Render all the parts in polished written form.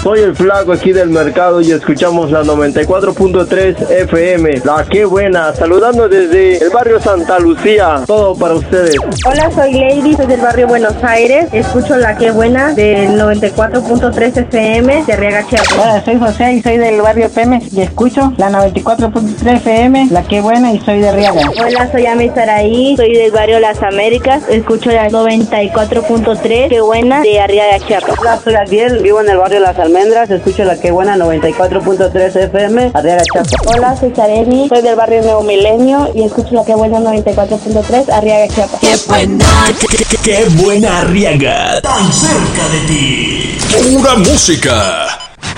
Soy el Flaco aquí del mercado y escuchamos la 94.3 FM. La Qué Buena, saludando desde el barrio Santa Lucía. Todo para ustedes. Hola, soy Lady, soy del barrio Buenos Aires. Escucho la Qué Buena del 94.3 FM de Arriaga, Chiapas. Hola, soy José y soy del barrio Pemex y escucho la 94.3 FM, la Qué Buena, y soy de Arriaga. Hola, soy Ami Saraí, soy del barrio Las Américas. Escucho la 94.3 Qué Buena de Arriaga, Chiapas. Hola, soy Adiel, vivo en el barrio Las Almendras. Escucho la Qué Buena 94.3 FM, Arriaga, Chiapas. Hola, soy Sareni, soy del barrio Nuevo Milenio y escucho la Qué Buena 94.3 Arriaga, Chiapas. ¡Qué buena! ¡Qué buena Arriaga! ¡Tan cerca de ti! ¡Pura música!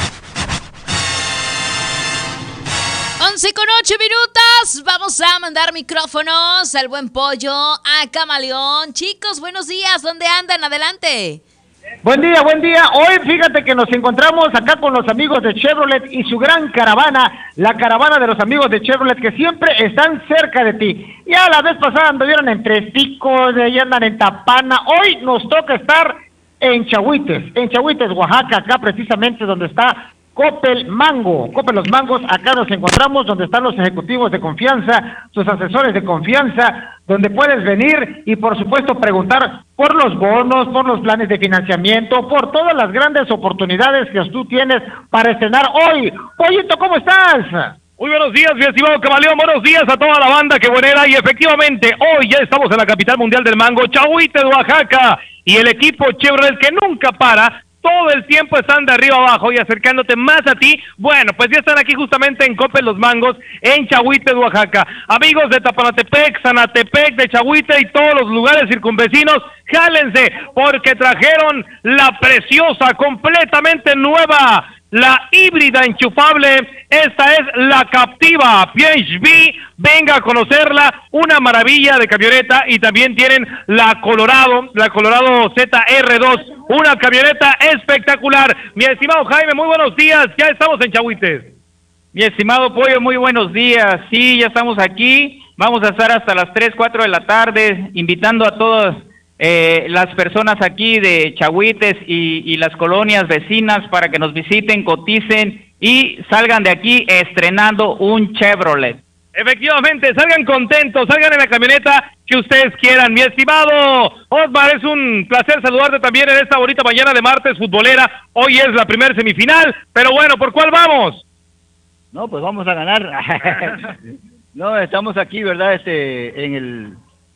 11:08. Vamos a mandar micrófonos al buen pollo, a Camaleón. Chicos, buenos días. ¿Dónde andan? Adelante. Buen día, buen día. Hoy fíjate que nos encontramos acá con los amigos de Chevrolet y su gran caravana, la caravana de los amigos de Chevrolet que siempre están cerca de ti. Ya la vez pasada anduvieron en Tres Picos, de ahí andan en Tapana. Hoy nos toca estar en Chahuites, Oaxaca, acá precisamente donde está Coppel Mango, Coppel Los Mangos. Acá nos encontramos donde están los ejecutivos de confianza, sus asesores de confianza, donde puedes venir y por supuesto preguntar por los bonos, por los planes de financiamiento, por todas las grandes oportunidades que tú tienes para estrenar hoy. Pollito, ¿cómo estás? Muy buenos días, mi estimado Camaleón, buenos días a toda la banda que buenera, y efectivamente, hoy ya estamos en la capital mundial del mango, Chahuites, Oaxaca, y el equipo Chevrolet que nunca para, todo el tiempo están de arriba abajo y acercándote más a ti. Bueno, pues ya están aquí justamente en Coppel Los Mangos, en Chahuites, Oaxaca. Amigos de Tapanatepec, Zanatepec, de Chahuite y todos los lugares circunvecinos, jálense, porque trajeron la preciosa, completamente nueva, la híbrida enchufable. Esta es la Captiva PHV, venga a conocerla, una maravilla de camioneta. Y también tienen la Colorado ZR2, una camioneta espectacular. Mi estimado Jaime, muy buenos días, ya estamos en Chahuites. Mi estimado Pollo, muy buenos días, sí, ya estamos aquí, vamos a estar hasta las 3, 4 de la tarde, invitando a todas las personas aquí de Chahuites y las colonias vecinas para que nos visiten, coticen y salgan de aquí estrenando un Chevrolet. Efectivamente, salgan contentos, salgan en la camioneta que ustedes quieran. Mi estimado Osmar, es un placer saludarte también en esta bonita mañana de martes futbolera. Hoy es la primera semifinal, pero bueno, ¿por cuál vamos? No, pues vamos a ganar. No, estamos aquí, ¿verdad? En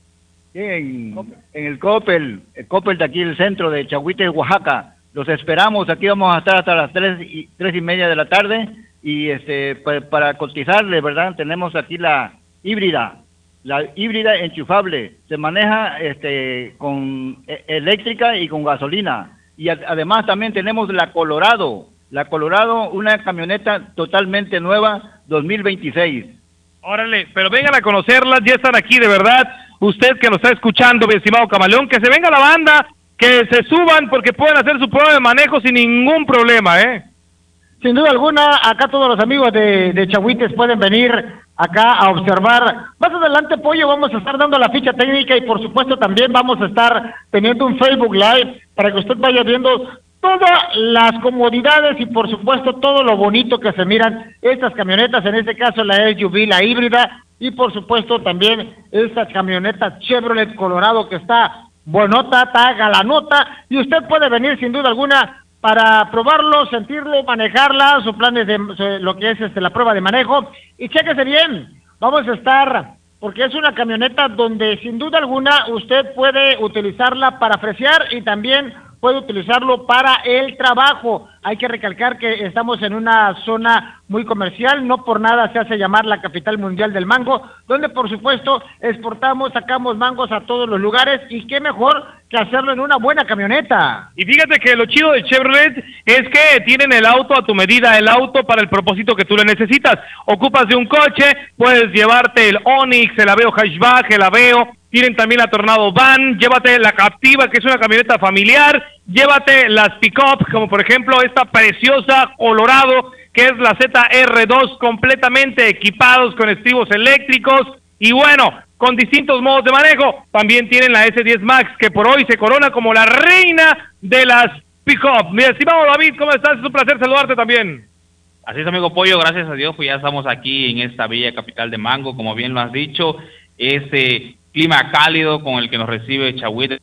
el Coppel de aquí del centro de Chahuites, Oaxaca. Los esperamos, aquí vamos a estar hasta las 3:30 de la tarde y pues, para cotizarle, ¿verdad? Tenemos aquí la híbrida enchufable, se maneja con eléctrica y con gasolina, y además también tenemos la Colorado, una camioneta totalmente nueva, 2026. Órale, pero vengan a conocerlas, ya están aquí de verdad. Usted que nos está escuchando, mi estimado Camaleón, que se venga la banda, que se suban porque pueden hacer su prueba de manejo sin ningún problema, ¿eh? Sin duda alguna, acá todos los amigos de Chahuites pueden venir acá a observar. Más adelante, Pollo, vamos a estar dando la ficha técnica y por supuesto también vamos a estar teniendo un Facebook Live para que usted vaya viendo todas las comodidades y por supuesto todo lo bonito que se miran estas camionetas, en este caso la SUV, la híbrida, y por supuesto también esta camioneta Chevrolet Colorado que está buenota, está galanota, y usted puede venir sin duda alguna para probarlo, sentirlo, manejarla, sus planes de lo que es la prueba de manejo, y chéquese bien, vamos a estar, porque es una camioneta donde sin duda alguna usted puede utilizarla para fresear y también puede utilizarlo para el trabajo. Hay que recalcar que estamos en una zona muy comercial, no por nada se hace llamar la capital mundial del mango, donde por supuesto exportamos, sacamos mangos a todos los lugares, y qué mejor que hacerlo en una buena camioneta. Y fíjate que lo chido de Chevrolet es que tienen el auto a tu medida, el auto para el propósito que tú le necesitas. Ocupas de un coche, puedes llevarte el Onix, el Aveo Hatchback, el Aveo. Tienen también la Tornado Van, llévate la Captiva, que es una camioneta familiar, llévate las pick-up, como por ejemplo esta preciosa Colorado, que es la ZR2, completamente equipados con estribos eléctricos, y bueno, con distintos modos de manejo. También tienen la S10 Max, que por hoy se corona como la reina de las Pick-up. Mi estimado David, ¿cómo estás? Es un placer saludarte también. Así es, amigo Pollo, gracias a Dios, pues ya estamos aquí en esta bella capital de Mango, como bien lo has dicho, ese clima cálido con el que nos recibe Chahuite,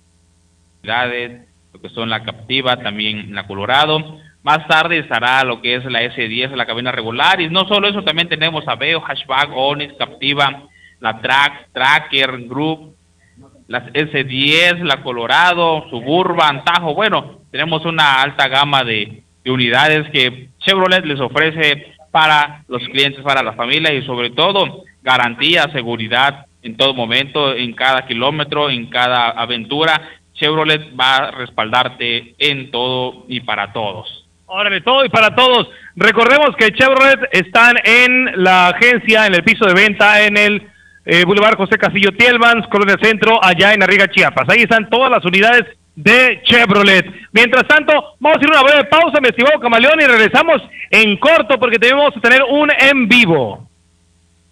lo que son la Captiva, también la Colorado. Más tarde estará lo que es la S10, la cabina regular, y no solo eso, también tenemos Aveo, Hatchback, Onix, Captiva, la Tracker, Group, las S10, la Colorado, Suburban, Tajo. Bueno, tenemos una alta gama de unidades que Chevrolet les ofrece para los clientes, para la familia, y sobre todo garantía, seguridad en todo momento, en cada kilómetro, en cada aventura. Chevrolet va a respaldarte en todo y para todos. Órale, todo y para todos. Recordemos que Chevrolet están en la agencia, en el piso de venta, en el Boulevard José Castillo Tielmans, Colonia Centro, allá en Arriga, Chiapas. Ahí están todas las unidades de Chevrolet. Mientras tanto, vamos a ir a una breve pausa, mi estimado Camaleón, y regresamos en corto porque debemos tener un en vivo.